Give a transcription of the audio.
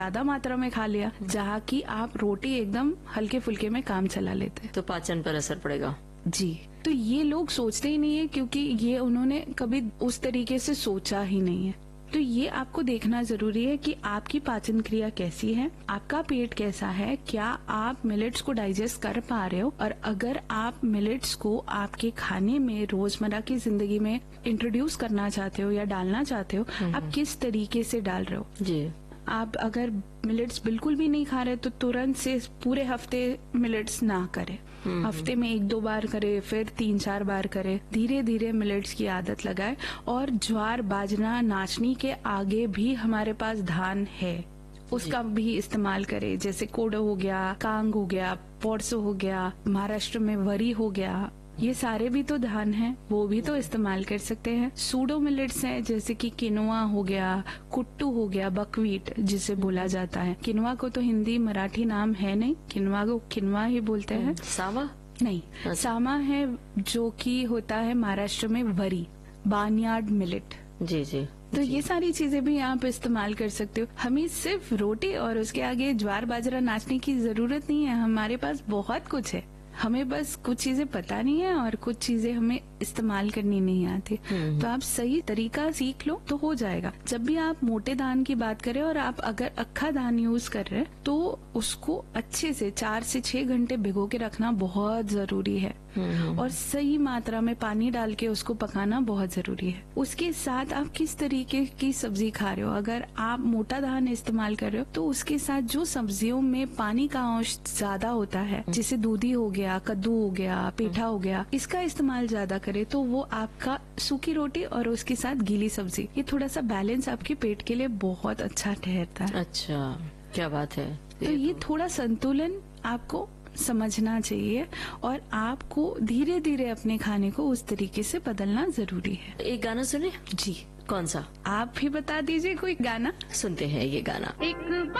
ज्यादा मात्रा में खा लिया, जहाँ की आप रोटी एकदम हल्के फुल्के में काम चला लेते हैं। तो पाचन पर असर पड़ेगा। जी, तो ये लोग सोचते ही नहीं है, क्योंकि ये उन्होंने कभी उस तरीके से सोचा ही नहीं है। तो ये आपको देखना जरूरी है कि आपकी पाचन क्रिया कैसी है, आपका पेट कैसा है, क्या आप मिलेट्स को डाइजेस्ट कर पा रहे हो, और अगर आप मिलेट्स को आपके खाने में रोजमर्रा की जिंदगी में इंट्रोड्यूस करना चाहते हो या डालना चाहते हो, आप किस तरीके से डाल रहे हो। जी। आप अगर मिलेट्स बिल्कुल भी नहीं खा रहे तो तुरंत से पूरे हफ्ते मिलेट्स ना करें। हफ्ते में 1-2 बार करे, फिर 3-4 बार करे। धीरे धीरे मिलेट्स की आदत लगाए। और ज्वार, बाजरा, नाचनी के आगे भी हमारे पास धान है, उसका भी इस्तेमाल करें। जैसे कोडो हो गया, कांग हो गया, पोर्सो हो गया, महाराष्ट्र में वरी हो गया, ये सारे भी तो धान हैं, वो भी तो इस्तेमाल कर सकते हैं। सूडो मिलेट्स हैं, जैसे कि किनोआ हो गया, कुट्टू हो गया, बकवीट जिसे बोला जाता है। किनवा को तो हिंदी मराठी नाम है नहीं, किनवा को किनवा ही बोलते हैं। सावा नहीं, सामा है जो कि होता है महाराष्ट्र में वरी, बार्नयार्ड मिलेट। जी जी। तो ये सारी चीजें भी आप इस्तेमाल कर सकते हो। हमें सिर्फ रोटी और उसके आगे ज्वार बाजरा नाचने की जरूरत नहीं है, हमारे पास बहुत कुछ है। हमें बस कुछ चीजें पता नहीं है और कुछ चीजें हमें इस्तेमाल करनी नहीं आती। तो आप सही तरीका सीख लो तो हो जाएगा। जब भी आप मोटे दान की बात करें और आप अगर अक्खा दान यूज कर रहे हैं तो उसको अच्छे से 4 से 6 घंटे भिगो के रखना बहुत जरूरी है। और सही मात्रा में पानी डाल के उसको पकाना बहुत जरूरी है। उसके साथ आप किस तरीके की सब्जी खा रहे हो, अगर आप मोटा धान इस्तेमाल कर रहे हो तो उसके साथ जो सब्जियों में पानी का अंश ज्यादा होता है, जैसे दूधी हो गया, कद्दू हो गया, पेठा हो गया, इसका इस्तेमाल ज्यादा करे तो वो आपका सूखी रोटी और उसके साथ गीली सब्जी, ये थोड़ा सा बैलेंस आपके पेट के लिए बहुत अच्छा ठहरता है। अच्छा, क्या बात है। तो ये थोड़ा संतुलन आपको समझना चाहिए और आपको धीरे धीरे अपने खाने को उस तरीके से बदलना जरूरी है। एक गाना सुने। जी। कौन सा? आप भी बता दीजिए कोई गाना। सुनते हैं ये गाना। एक